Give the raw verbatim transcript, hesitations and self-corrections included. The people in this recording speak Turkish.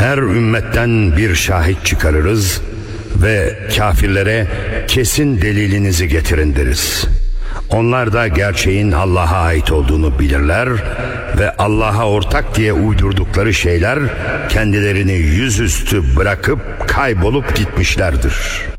Her ümmetten bir şahit çıkarırız ve kafirlere kesin delilinizi getirin deriz. Onlar da gerçeğin Allah'a ait olduğunu bilirler ve Allah'a ortak diye uydurdukları şeyler kendilerini yüzüstü bırakıp kaybolup gitmişlerdir.